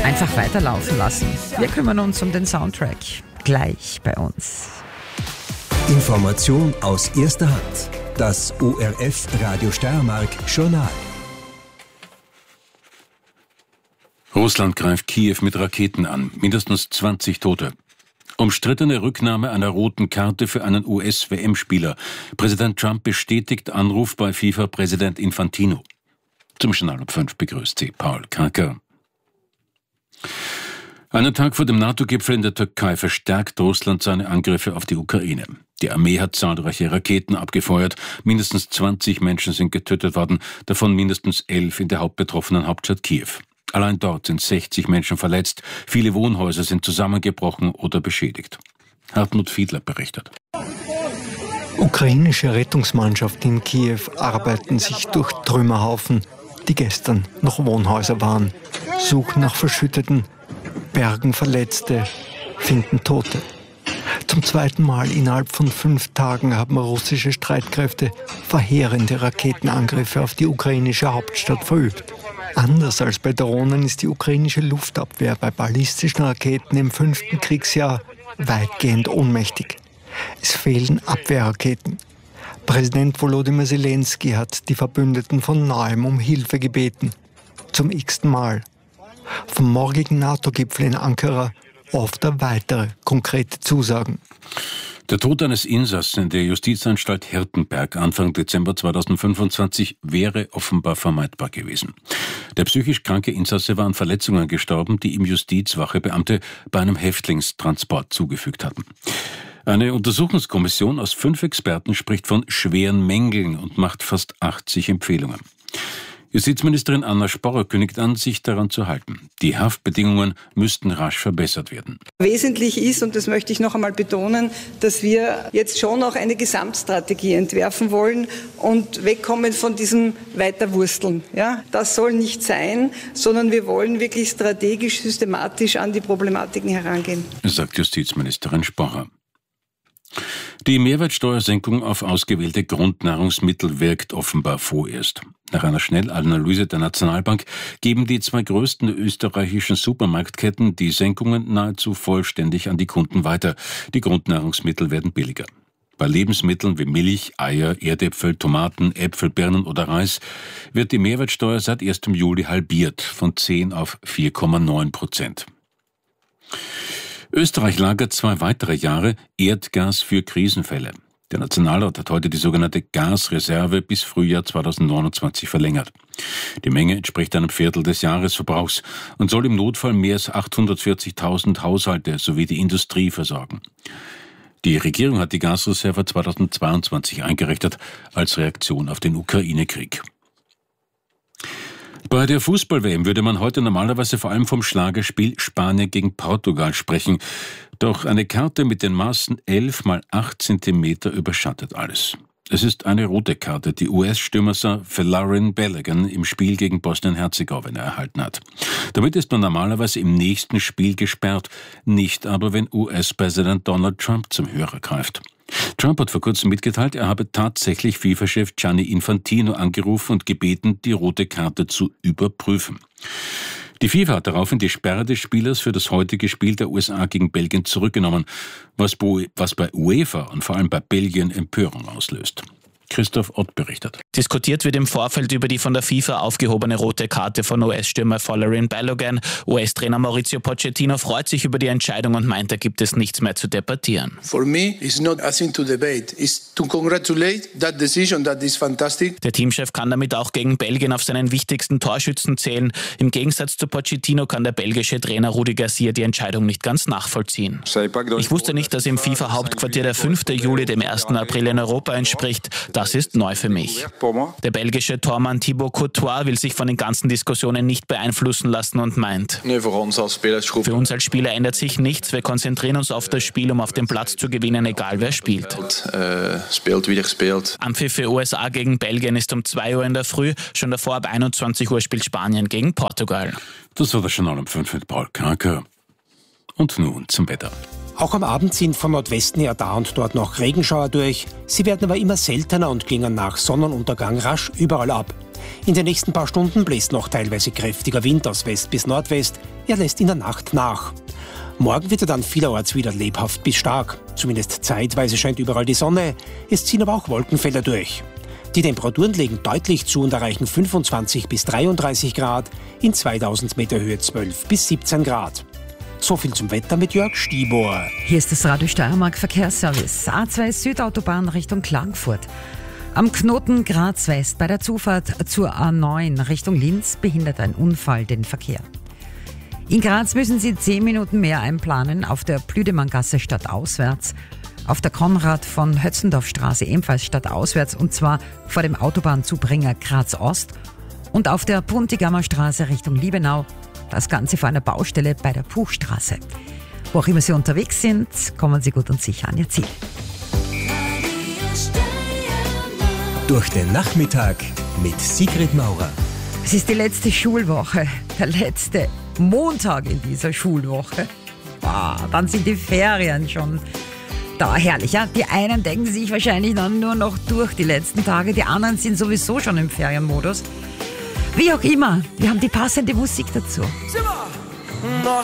einfach weiterlaufen lassen. Wir kümmern uns um den Soundtrack. Gleich bei uns. Information aus erster Hand. Das ORF Radio Steiermark Journal. Russland greift Kiew mit Raketen an. Mindestens 20 Tote. Umstrittene Rücknahme einer roten Karte für einen US-WM-Spieler. Präsident Trump bestätigt Anruf bei FIFA-Präsident Infantino. Zum Journal um 5 begrüßt Sie Paul Karker. Einen Tag vor dem NATO-Gipfel in der Türkei verstärkt Russland seine Angriffe auf die Ukraine. Die Armee hat zahlreiche Raketen abgefeuert. Mindestens 20 Menschen sind getötet worden, davon mindestens 11 in der hauptbetroffenen Hauptstadt Kiew. Allein dort sind 60 Menschen verletzt. Viele Wohnhäuser sind zusammengebrochen oder beschädigt. Hartmut Fiedler berichtet. Ukrainische Rettungsmannschaften in Kiew arbeiten sich durch Trümmerhaufen, die gestern noch Wohnhäuser waren, suchen nach Verschütteten, bergen Verletzte, finden Tote. Zum zweiten Mal innerhalb von 5 Tagen haben russische Streitkräfte verheerende Raketenangriffe auf die ukrainische Hauptstadt verübt. Anders als bei Drohnen ist die ukrainische Luftabwehr bei ballistischen Raketen im 5. Kriegsjahr weitgehend ohnmächtig. Es fehlen Abwehrraketen. Präsident Volodymyr Zelensky hat die Verbündeten von neuem um Hilfe gebeten. Zum x-ten Mal. Vom morgigen NATO-Gipfel in Ankara oft weitere konkrete Zusagen. Der Tod eines Insassen in der Justizanstalt Hirtenberg Anfang Dezember 2025 wäre offenbar vermeidbar gewesen. Der psychisch kranke Insasse war an Verletzungen gestorben, die ihm Justizwachebeamte bei einem Häftlingstransport zugefügt hatten. Eine Untersuchungskommission aus 5 Experten spricht von schweren Mängeln und macht fast 80 Empfehlungen. Justizministerin Anna Sporrer kündigt an, sich daran zu halten. Die Haftbedingungen müssten rasch verbessert werden. Wesentlich ist, und das möchte ich noch einmal betonen, dass wir jetzt schon auch eine Gesamtstrategie entwerfen wollen und wegkommen von diesem Weiterwursteln. Ja, das soll nicht sein, sondern wir wollen wirklich strategisch, systematisch an die Problematiken herangehen, sagt Justizministerin Sporrer. Die Mehrwertsteuersenkung auf ausgewählte Grundnahrungsmittel wirkt offenbar vorerst. Nach einer Schnellanalyse der Nationalbank geben die 2 größten österreichischen Supermarktketten die Senkungen nahezu vollständig an die Kunden weiter. Die Grundnahrungsmittel werden billiger. Bei Lebensmitteln wie Milch, Eier, Erdäpfel, Tomaten, Äpfel, Birnen oder Reis wird die Mehrwertsteuer seit 1. Juli halbiert, von 10 auf 4,9%. Österreich lagert 2 weitere Jahre Erdgas für Krisenfälle. Der Nationalrat hat heute die sogenannte Gasreserve bis Frühjahr 2029 verlängert. Die Menge entspricht einem Viertel des Jahresverbrauchs und soll im Notfall mehr als 840.000 Haushalte sowie die Industrie versorgen. Die Regierung hat die Gasreserve 2022 eingerichtet als Reaktion auf den Ukraine-Krieg. Bei der Fußball-WM würde man heute normalerweise vor allem vom Schlagerspiel Spanien gegen Portugal sprechen. Doch eine Karte mit den Maßen 11 mal 8 Zentimeter überschattet alles. Es ist eine rote Karte, die US-Stürmer Folarin Balogun im Spiel gegen Bosnien-Herzegowina erhalten hat. Damit ist man normalerweise im nächsten Spiel gesperrt, nicht aber, wenn US-Präsident Donald Trump zum Hörer greift. Trump hat vor kurzem mitgeteilt, er habe tatsächlich FIFA-Chef Gianni Infantino angerufen und gebeten, die rote Karte zu überprüfen. Die FIFA hat daraufhin die Sperre des Spielers für das heutige Spiel der USA gegen Belgien zurückgenommen, was bei UEFA und vor allem bei Belgien Empörung auslöst. Christoph Ott berichtet. Diskutiert wird im Vorfeld über die von der FIFA aufgehobene rote Karte von US-Stürmer Folarin Balogun. US-Trainer Mauricio Pochettino freut sich über die Entscheidung und meint, da gibt es nichts mehr zu debattieren. For me, it's not a thing to debate. It's to congratulate that decision. That is fantastic. Der Teamchef kann damit auch gegen Belgien auf seinen wichtigsten Torschützen zählen. Im Gegensatz zu Pochettino kann der belgische Trainer Rudi Garcia die Entscheidung nicht ganz nachvollziehen. Ich wusste nicht, dass im FIFA-Hauptquartier der 5. Juli dem 1. April in Europa entspricht. Das ist neu für mich. Der belgische Tormann Thibaut Courtois will sich von den ganzen Diskussionen nicht beeinflussen lassen und meint: Für uns als Spieler ändert sich nichts. Wir konzentrieren uns auf das Spiel, um auf dem Platz zu gewinnen, egal wer spielt. Anpfiff für USA gegen Belgien ist um 2 Uhr in der Früh. Schon davor ab 21 Uhr spielt Spanien gegen Portugal. Das war das Journal um 5 mit Paul Karker. Und nun zum Wetter. Auch am Abend sind von Nordwesten her da und dort noch Regenschauer durch. Sie werden aber immer seltener und klingen nach Sonnenuntergang rasch überall ab. In den nächsten paar Stunden bläst noch teilweise kräftiger Wind aus West bis Nordwest. Er lässt in der Nacht nach. Morgen wird er dann vielerorts wieder lebhaft bis stark. Zumindest zeitweise scheint überall die Sonne. Es ziehen aber auch Wolkenfelder durch. Die Temperaturen legen deutlich zu und erreichen 25 bis 33 Grad, in 2000 Meter Höhe 12 bis 17 Grad. So viel zum Wetter mit Jörg Stibor. Hier ist das Radio Steiermark Verkehrsservice. A2 Südautobahn Richtung Klagenfurt. Am Knoten Graz West bei der Zufahrt zur A9 Richtung Linz behindert ein Unfall den Verkehr. In Graz müssen Sie 10 Minuten mehr einplanen auf der Plüdemanngasse stadtauswärts, auf der Konrad von Hötzendorfstraße ebenfalls stadtauswärts und zwar vor dem Autobahnzubringer Graz Ost und auf der Puntigammer Straße Richtung Liebenau, das Ganze vor einer Baustelle bei der Puchstraße. Wo auch immer Sie unterwegs sind, kommen Sie gut und sicher an Ihr Ziel. Durch den Nachmittag mit Sigrid Maurer. Es ist die letzte Schulwoche, der letzte Montag in dieser Schulwoche. Dann sind die Ferien schon da. Herrlich, ja? Die einen denken sich wahrscheinlich dann nur noch durch die letzten Tage, die anderen sind sowieso schon im Ferienmodus. Wie auch immer, wir haben die passende Musik dazu.